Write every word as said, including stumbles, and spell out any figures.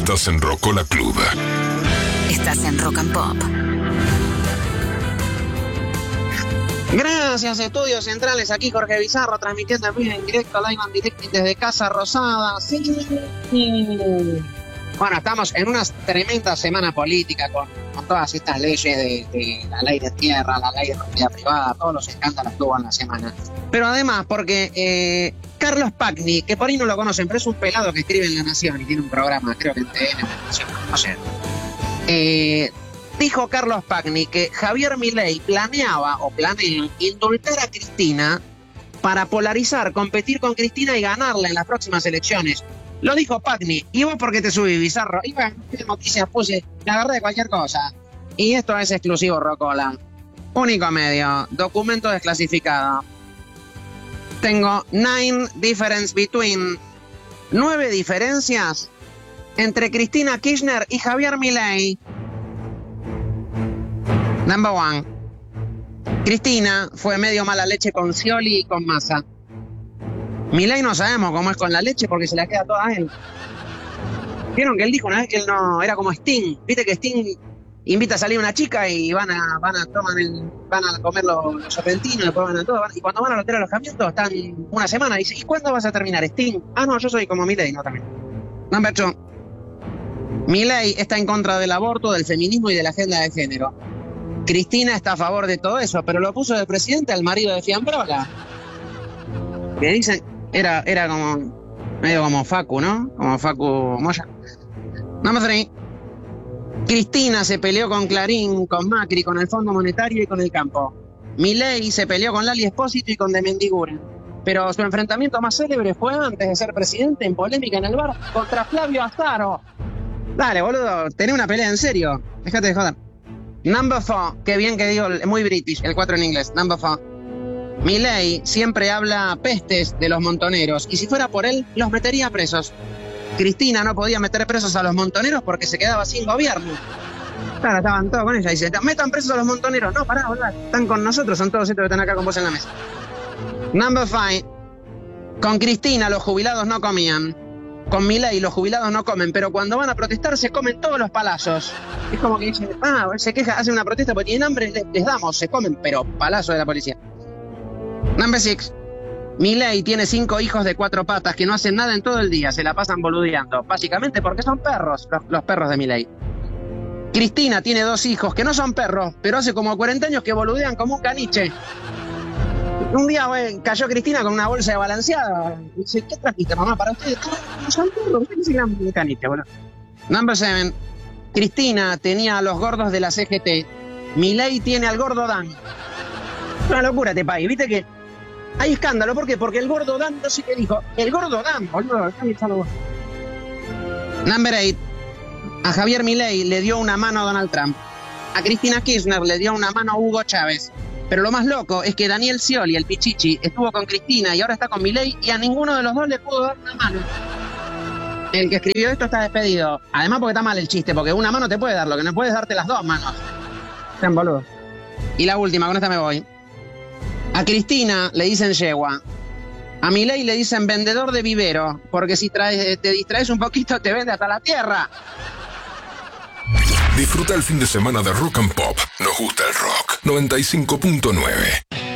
Estás en Rocola Club. Estás en Rock and Pop. Gracias, Estudios Centrales. Aquí Jorge Bizarro, transmitiendo en directo, live and direct desde Casa Rosada. Sí. Bueno, estamos en una tremenda semana política con, con todas estas leyes de, de la ley de tierra, la ley de propiedad privada, todos los escándalos que hubo en la semana. Pero además, porque eh, Carlos Pagni, que por ahí no lo conocen, pero es un pelado que escribe en La Nación y tiene un programa, creo que en T N, no sé. Eh, dijo Carlos Pagni que Javier Milei planeaba o planea indultar a Cristina para polarizar, competir con Cristina y ganarla en las próximas elecciones. Lo dijo Pagni. ¿Y vos por qué te subí, Bizarro? Y bueno, ¿qué noticias puse? La verdad de cualquier cosa. Y esto es exclusivo Rocola. Único medio. Documento desclasificado. Tengo nine difference between. Nueve diferencias entre Cristina Kirchner y Javier Milei. Number one. Cristina fue medio mala leche con Scioli y con Massa. Milei no sabemos cómo es con la leche porque se la queda toda a él. Vieron que él dijo una vez que él no era como Sting. Viste que Sting invita a salir una chica y van a van a tomar el, van a comer los, los sorrentinos, después van a todo, van, y cuando van al hotel alojamiento están una semana y dice, ¿y cuándo vas a terminar, Sting? Ah, no, yo soy como Milei, no termino. Number two. Milei está en contra del aborto, del feminismo y de la agenda de género. Cristina está a favor de todo eso, pero lo puso de presidente al marido de Fiambrola. Que dicen, era, era como, medio como Facu, ¿no? Como Facu Moya. Number three. Cristina se peleó con Clarín, con Macri, con el Fondo Monetario y con el campo. Milei se peleó con Lali Espósito y con De Mendiguren. Pero su enfrentamiento más célebre fue antes de ser presidente, en polémica en el bar, contra Flavio Azaro. Dale, boludo, tené una pelea en serio. Déjate de joder. Number four, qué bien que digo, muy british, el cuatro en inglés. Number four. Milei siempre habla pestes de los montoneros y si fuera por él, los metería presos. Cristina no podía meter presos a los montoneros porque se quedaba sin gobierno. Claro, estaban todos con ella y dice, metan presos a los montoneros. No, pará, boludo, están con nosotros, son todos estos que están acá con vos en la mesa. Number five. Con Cristina los jubilados no comían. Con Milei los jubilados no comen, pero cuando van a protestar se comen todos los palazos. Es como que dicen, ah, se queja, hacen una protesta porque tienen hambre, les, les damos, se comen, pero palazos de la policía. Number six. Milei tiene cinco hijos de cuatro patas que no hacen nada en todo el día, se la pasan boludeando, básicamente porque son perros, los, los perros de Milei. Cristina tiene dos hijos que no son perros, pero hace como cuarenta años que boludean como un caniche. Un día, güey, cayó Cristina con una bolsa de balanceada. Y dice, ¿qué trajiste, mamá, para ustedes? No son perros, ¿qué dice un caniche, boludo? Number seven. Cristina tenía a los gordos de la C G T. Milei tiene al gordo Dan. Una locura este país, viste que hay escándalo, ¿por qué? Porque el gordo Dan, no sé qué dijo, el gordo Dan, boludo. Number eight. A Javier Milei le dio una mano a Donald Trump. A Cristina Kirchner le dio una mano a Hugo Chávez. Pero lo más loco es que Daniel Scioli, el Pichichi, estuvo con Cristina y ahora está con Milei y a ninguno de los dos le pudo dar una mano. El que escribió esto está despedido. Además porque está mal el chiste, porque una mano te puede dar, lo que no puedes darte las dos manos. Sean boludos. Y la última, con esta me voy. A Cristina le dicen yegua. A Milei le dicen vendedor de vivero, porque si traes, te distraes un poquito te vende hasta la tierra. Disfruta el fin de semana de Rock and Pop. Nos gusta el rock. noventa y cinco punto nueve.